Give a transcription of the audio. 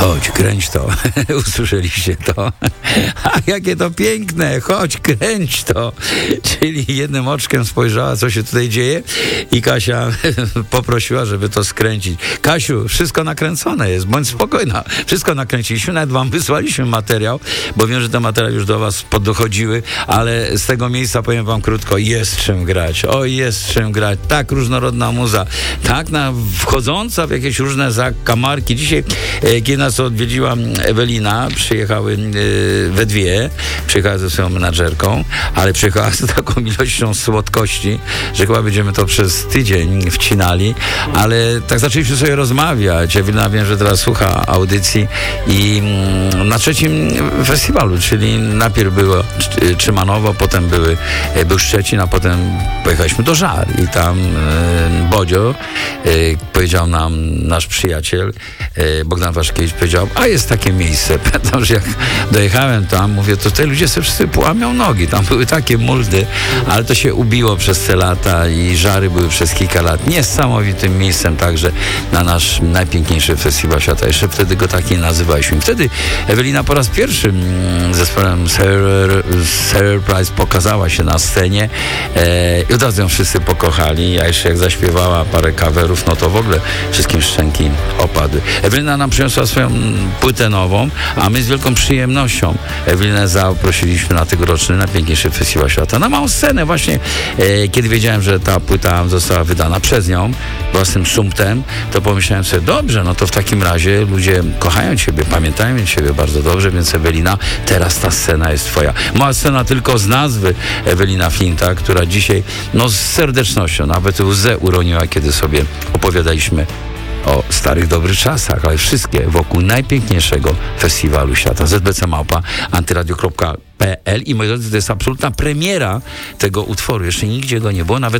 chodź, kręć to. Usłyszeliście to? A jakie to piękne, chodź, kręć to. Czyli jednym oczkiem spojrzała, co się tutaj dzieje i Kasia poprosiła, żeby to skręcić. Kasiu, wszystko nakręcone jest, bądź spokojna. Wszystko nakręciliśmy, nawet wam wysłaliśmy materiał, bo wiem, że te materiały już do was dochodziły, ale z tego miejsca powiem wam krótko, jest czym grać. O, jest czym grać. Tak różnorodna muza, tak wchodząca w jakieś różne zakamarki. Dzisiaj, kiedy nas odwiedziła Ewelina, przyjechały we dwie, przyjechała ze swoją menadżerką, ale przyjechała z taką ilością słodkości, że chyba będziemy to przez tydzień wcinali, ale tak zaczęliśmy sobie rozmawiać. Ewelina, wiem, że teraz słucha audycji i na trzecim festiwalu, czyli najpierw było Trzymanowo, potem był Szczecin, a potem pojechaliśmy do Żar i tam Bodzio powiedział nam, nasz przyjaciel Bogdan Waszkiewicz powiedział, a jest takie miejsce. Pamiętam, że jak dojechałem tam, mówię, to te ludzie sobie wszyscy połamią nogi. Tam były takie muldy, ale to się ubiło przez te lata i Żary były przez kilka lat niesamowitym miejscem także na nasz najpiękniejszy festiwal świata. Jeszcze wtedy go tak nie nazywaliśmy. Wtedy Ewelina po raz pierwszy zespołem Surprise pokazała się na scenie i od razu ją wszyscy pokochali. Ja jeszcze jak zaśpiewała parę coverów, no to w ogóle wszystkim szczęki opadły. Ewelina nam przyniosła swoją płytę nową, a my z wielką przyjemnością Ewelinę zaprosiliśmy na tegoroczny, najpiękniejszy festiwal świata, na małą scenę właśnie. Kiedy wiedziałem, że ta płyta została wydana przez nią, własnym szumptem, to pomyślałem sobie, dobrze, no to w takim razie ludzie kochają Ciebie, pamiętają Ciebie bardzo dobrze, więc Ewelina, teraz ta scena jest Twoja. Mała scena tylko z nazwy Ewelina Flinta, która dzisiaj, no z serdecznością, nawet łzę uroniła, kiedy sobie opowiadaliśmy o starych, dobrych czasach, ale wszystkie wokół najpiękniejszego festiwalu świata. zbc@antyradio.pl i moi drodzy, to jest absolutna premiera tego utworu. Jeszcze nigdzie go nie było, nawet